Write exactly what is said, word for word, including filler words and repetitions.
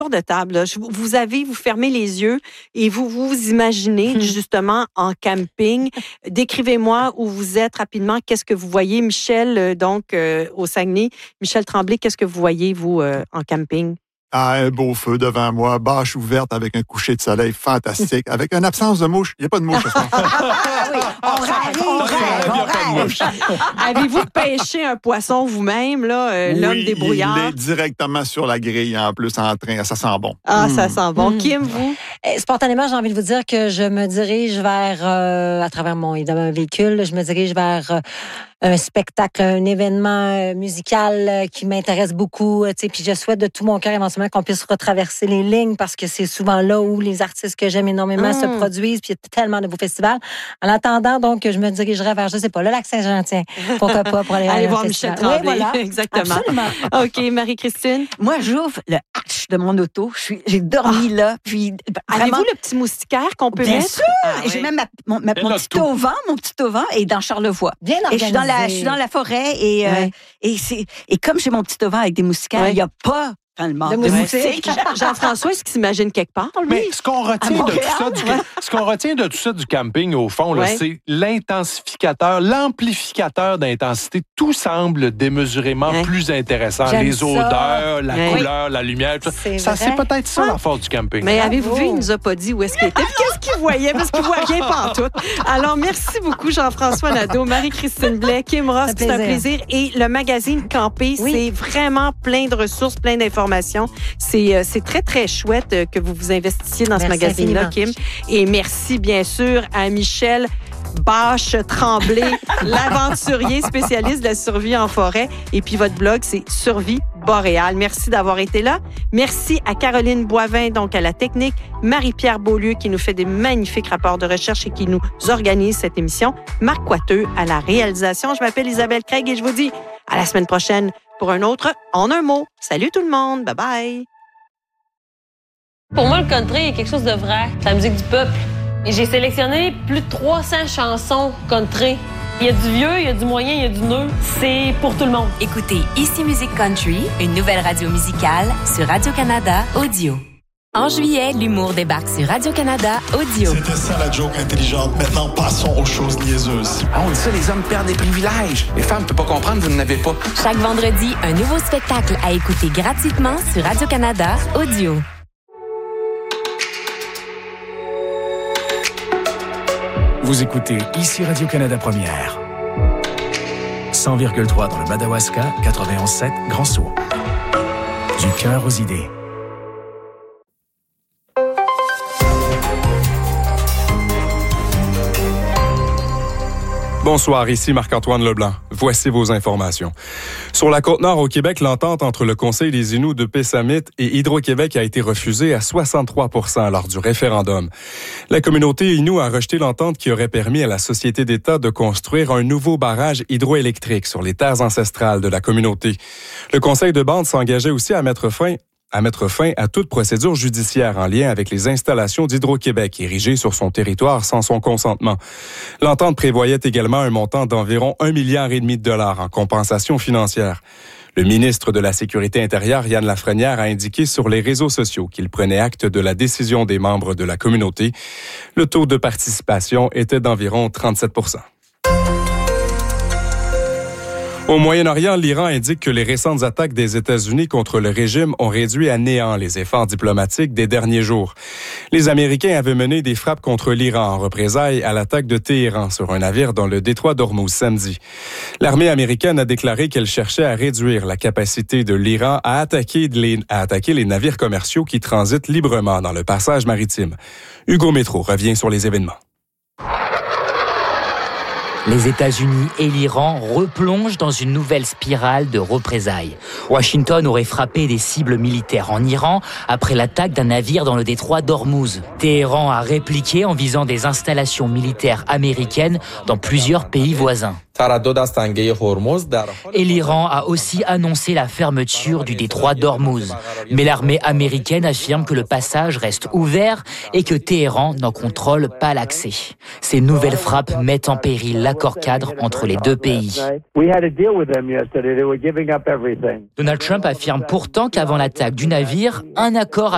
de table, là, vous avez, vous fermez les yeux et vous vous imaginez justement en camping. Décrivez-moi où vous êtes rapidement. Qu'est-ce que vous voyez, Michel, donc euh, au Saguenay. Michel Tremblay, qu'est-ce que vous voyez, vous, euh, en camping? Ah, un beau feu devant moi, bâche ouverte avec un coucher de soleil fantastique, avec une absence de mouche. Il n'y a pas de mouche. Oui, on rêve, on rêve, on rêve. Avez-vous pêché un poisson vous-même, là, euh, l'homme oui, débrouillard? il est directement sur la grille en plus, en train. Ça sent bon. Ah, mm. ça sent bon. Mm. Kim, vous? Eh, spontanément, j'ai envie de vous dire que je me dirige vers, euh, à travers mon évidemment, véhicule, je me dirige vers... Euh, un spectacle, un événement musical qui m'intéresse beaucoup, tu sais, puis je souhaite de tout mon cœur éventuellement qu'on puisse retraverser les lignes parce que c'est souvent là où les artistes que j'aime énormément mmh. se produisent, puis il y a tellement de beaux festivals. En attendant, donc, je me dirigerai vers, je sais pas, le Lac-Saint-Jean, tiens, pourquoi pas, pour aller, aller voir Michel Tremblay. Oui, voilà. Exactement. Absolument. OK, Marie-Christine? Moi, j'ouvre le hatch de mon auto. Je suis, j'ai dormi ah. là, puis vraiment... Avez-vous le petit moustiquaire qu'on peut Bien mettre? sûr! Ah, oui. J'ai même ma, mon, ma, mon petit auvent, mon petit auvent est dans Charlevoix. Bien organisé. Et je suis dans la, je suis dans la forêt et, ouais. euh, et, c'est, et comme j'ai mon petit auvent avec des moustiquaires, il n'y a pas de moustiques. Jean-François, est-ce qu'il s'imagine quelque part, lui? Mais ce qu'on retient, de tout ça, du, ce qu'on retient de tout ça du camping, au fond, là, ouais. c'est l'intensificateur, l'amplificateur d'intensité. Tout semble démesurément ouais. plus intéressant. J'aime Les odeurs, ça. la ouais. couleur, la lumière, tout ça. C'est, ça, c'est peut-être ça, ah. la force du camping. Mais avez-vous vu, il nous a pas dit où est-ce qu'il était. Qu'est-ce qu'il voyait? Parce qu'il voit rien pantoute. Alors, merci beaucoup, Jean-François Nadeau, Marie-Christine Blais, Kim Ross. C'est un plaisir. Et le magazine Camper, oui. c'est vraiment plein de ressources, plein d'informations. C'est, euh, c'est très, très chouette euh, que vous vous investissiez dans merci ce magazine-là, Kim. Et merci, bien sûr, à Michel Bâche Tremblay, l'aventurier spécialiste de la survie en forêt. Et puis, votre blog, c'est Survie Boréale. Merci d'avoir été là. Merci à Caroline Boivin, donc à la technique, Marie-Pierre Beaulieu, qui nous fait des magnifiques rapports de recherche et qui nous organise cette émission, Marc Coiteux à la réalisation. Je m'appelle Isabelle Craig et je vous dis à la semaine prochaine pour un autre En un mot. Salut tout le monde. Bye-bye. Pour moi, le country est quelque chose de vrai. C'est la musique du peuple. Et j'ai sélectionné plus de trois cents chansons country. Il y a du vieux, il y a du moyen, il y a du neuf. C'est pour tout le monde. Écoutez Ici Musique Country, une nouvelle radio musicale sur Radio-Canada Audio. En juillet, l'humour débarque sur Radio-Canada Audio. C'était ça la joke intelligente. Maintenant, passons aux choses niaiseuses. Ah, on dit ça, les hommes perdent des privilèges. Les femmes ne peuvent pas comprendre, vous n'en avez pas. Chaque vendredi, un nouveau spectacle à écouter gratuitement sur Radio-Canada Audio. Vous écoutez Ici Radio-Canada Première. cent virgule trois dans le Madawaska, quatre-vingt-onze sept Grand Sault. Du cœur aux idées. Bonsoir, ici Marc-Antoine Leblanc. Voici vos informations. Sur la Côte-Nord au Québec, l'entente entre le Conseil des Inuits de Pessamit et Hydro-Québec a été refusée à soixante-trois pour cent lors du référendum. La communauté Innu a rejeté l'entente qui aurait permis à la Société d'État de construire un nouveau barrage hydroélectrique sur les terres ancestrales de la communauté. Le Conseil de bande s'engageait aussi à mettre fin à mettre fin à toute procédure judiciaire en lien avec les installations d'Hydro-Québec érigées sur son territoire sans son consentement. L'entente prévoyait également un montant d'environ un milliard et demi de dollars en compensation financière. Le ministre de la Sécurité intérieure, Yann Lafrenière, a indiqué sur les réseaux sociaux qu'il prenait acte de la décision des membres de la communauté. Le taux de participation était d'environ trente-sept pour cent. Au Moyen-Orient, l'Iran indique que les récentes attaques des États-Unis contre le régime ont réduit à néant les efforts diplomatiques des derniers jours. Les Américains avaient mené des frappes contre l'Iran en représailles à l'attaque de Téhéran sur un navire dans le détroit d'Ormuz samedi. L'armée américaine a déclaré qu'elle cherchait à réduire la capacité de l'Iran à attaquer les, à attaquer les navires commerciaux qui transitent librement dans le passage maritime. Hugo Métro revient sur les événements. Les États-Unis et l'Iran replongent dans une nouvelle spirale de représailles. Washington aurait frappé des cibles militaires en Iran après l'attaque d'un navire dans le détroit d'Ormuz. Téhéran a répliqué en visant des installations militaires américaines dans plusieurs pays voisins. Et l'Iran a aussi annoncé la fermeture du détroit d'Ormuz. Mais l'armée américaine affirme que le passage reste ouvert et que Téhéran n'en contrôle pas l'accès. Ces nouvelles frappes mettent en péril l'accord cadre entre les deux pays. Donald Trump affirme pourtant qu'avant l'attaque du navire, un accord